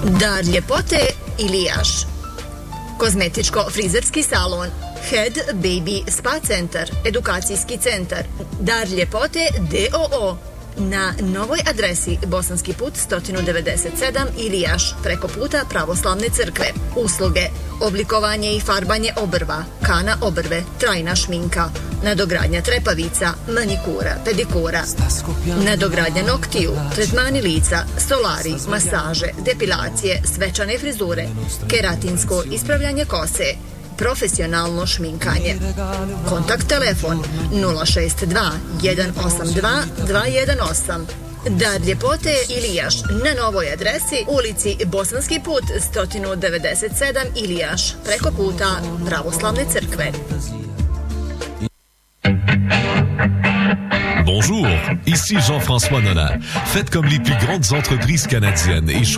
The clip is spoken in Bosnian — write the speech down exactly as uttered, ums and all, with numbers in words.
Dar ljepote Ilijaš. Kozmetičko-frizerski salon, Head Baby Spa Centar, edukacijski centar, Dar ljepote D O O. Na novoj adresi Bosanski put sto devedeset sedam Ilijaš, preko puta Pravoslavne crkve. Usluge: oblikovanje i farbanje obrva, kana obrve, trajna šminka, nadogradnja trepavica, manikura, pedikura, nadogradnja noktiju, tretmani lica, solari, masaže, depilacije, svečane frizure, keratinsko ispravljanje kose, profesionalno šminkanje. Kontakt telefon nula šest dva jedan osam dva dva jedan osam. Dar ljepote Ilijaš, na novoj adresi ulici Bosanski put sto devedeset sedam Ilijaš, preko puta Pravoslavne crkve. Bonjour, ici Jean-François Nolin. Faites comme les plus grandes entreprises canadiennes et